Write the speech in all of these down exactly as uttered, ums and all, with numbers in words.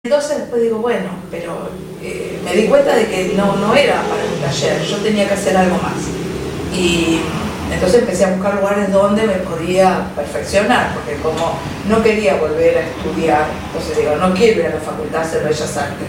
Entonces después digo, bueno, pero eh, me di cuenta de que no, no era para un taller, yo tenía que hacer algo más. Y entonces empecé a buscar lugares donde me podía perfeccionar, porque como no quería volver a estudiar, entonces digo, no quiero ir a la Facultad de hacer Bellas Artes.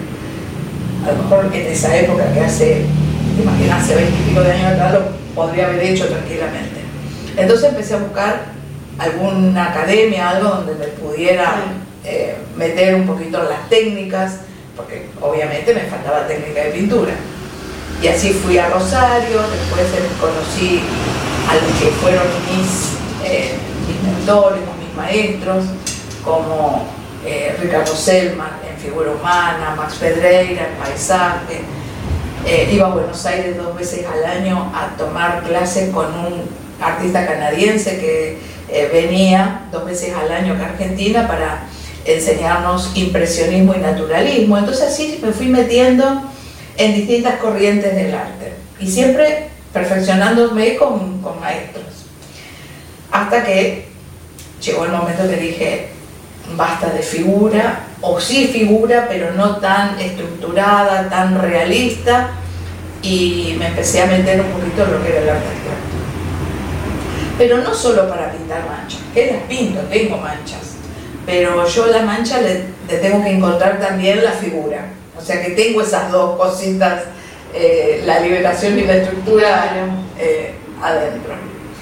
A lo mejor en esa época, que hace, imagínate, hace veinte y pico de años atrás, lo podría haber hecho tranquilamente. Entonces empecé a buscar alguna academia, algo donde me pudiera eh, meter un poquito en las técnicas, porque obviamente me faltaba técnica de pintura. Y así fui a Rosario, después eh, conocí a los que fueron mis, eh, mis mentores, mis maestros, como eh, Ricardo Selma en figura humana, Max Pedreira en paisaje. Eh, iba a Buenos Aires dos veces al año a tomar clases con un artista canadiense que eh, venía dos veces al año acá a Argentina para enseñarnos impresionismo y naturalismo. Entonces así me fui metiendo en distintas corrientes del arte y siempre perfeccionándome con, con maestros, hasta que llegó el momento que dije basta de figura, o sí figura pero no tan estructurada, tan realista, y me empecé a meter un poquito en lo que era el arte abstracto, pero no solo para pintar manchas, que las pinto, tengo manchas, pero yo a la mancha le, le tengo que encontrar también la figura. O sea que tengo esas dos cositas, eh, la liberación y la estructura eh, adentro.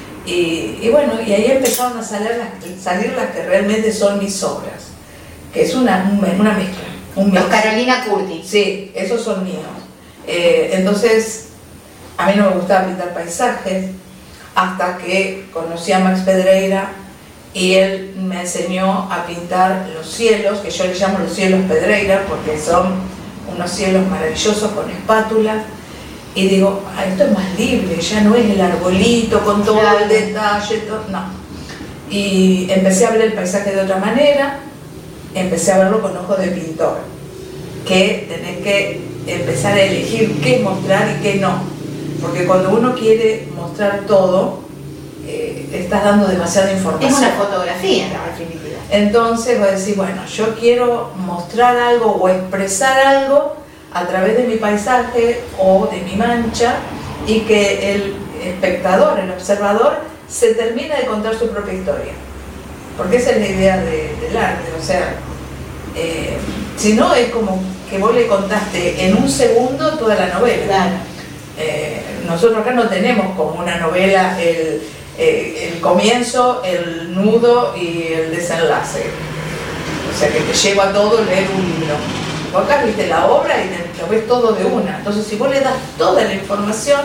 Y, y bueno, y ahí empezaron a salir las, salir las que realmente son mis obras, que es una, una mezcla. Un Los Carolina Curti. Sí, esos son míos. Eh, entonces, a mí no me gustaba pintar paisajes, hasta que conocí a Max Pedreira y él me enseñó a pintar los cielos, que yo les llamo los cielos Pedreira, porque son unos cielos maravillosos con espátulas, y digo, ah, esto es más libre, ya no es el arbolito con todo claro. el detalle, todo, no. Y empecé a ver el paisaje de otra manera, empecé a verlo con ojos de pintor, que tenés que empezar a elegir qué mostrar y qué no, porque cuando uno quiere mostrar todo, eh, estás dando demasiada información. Es una fotografía, en definitiva. Entonces voy a decir, bueno, yo quiero mostrar algo o expresar algo a través de mi paisaje o de mi mancha, y que el espectador, el observador, se termine de contar su propia historia. Porque esa es la idea de, del arte, o sea, eh, si no es como que vos le contaste en un segundo toda la novela. Claro. Eh, nosotros acá no tenemos como una novela el, eh, el comienzo, el nudo y el desenlace. O sea que te lleva a todo leer un libro. Vos acá viste la obra y te, lo ves todo de una. Entonces si vos le das toda la información,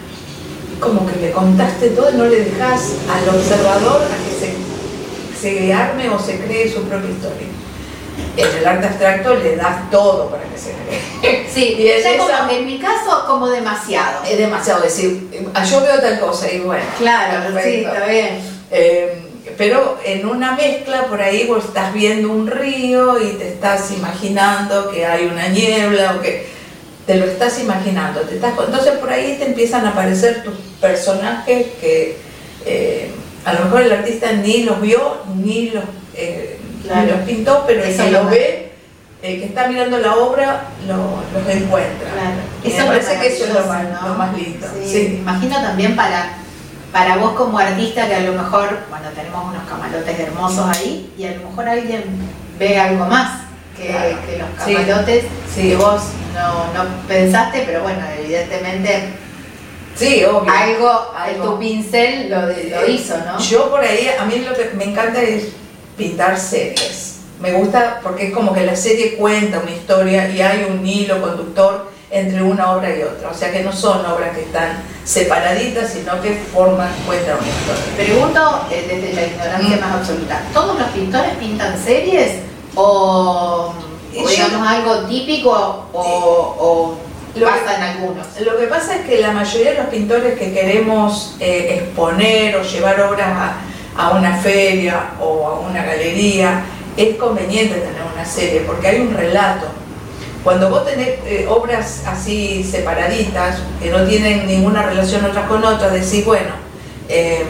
como que le contaste todo y no le dejás al observador a que se, se arme o se cree su propia historia. En el arte abstracto le das todo para que se cree. Sí, y en, como, esa, en mi caso como demasiado. Es demasiado decir, yo veo tal cosa y bueno. Claro, perfecto. Sí, está bien. Eh, pero en una mezcla por ahí vos estás viendo un río y te estás imaginando que hay una niebla, o que te lo estás imaginando. Te estás, entonces por ahí te empiezan a aparecer tus personajes que eh, a lo mejor el artista ni los vio ni los... Eh, Claro. los pintó, pero el que lo ve, el que está mirando la obra, lo, los encuentra. Claro. Eso me parece que eso es lo más, ¿no? lo más lindo. Sí. Sí. Me imagino también para, para vos como artista, que a lo mejor, bueno, tenemos unos camarotes hermosos ahí, y a lo mejor alguien ve algo más que, claro. que los camarotes, sí. Sí. que vos no, no pensaste, pero bueno, evidentemente... Sí, obvio. Algo, algo. Tu pincel lo, lo hizo, ¿no? Yo por ahí, a mí lo que me encanta es pintar series. Me gusta porque es como que la serie cuenta una historia y hay un hilo conductor entre una obra y otra. O sea que no son obras que están separaditas, sino que forman, cuentan una historia. Pregunto eh, desde la ignorancia mm. más absoluta. ¿Todos los pintores pintan series? ¿O, o digamos algo típico o, o lo pasa en algunos? Lo que pasa es que la mayoría de los pintores que queremos eh, exponer o llevar obras a a una feria o a una galería, es conveniente tener una serie porque hay un relato. Cuando vos tenés eh, obras así separaditas, que no tienen ninguna relación otras con otras, decís, bueno, eh,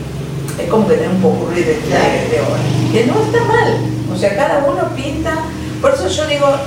es como que tenés un popurrí de, de, de obras, que no está mal. O sea, cada uno pinta Por eso yo digo,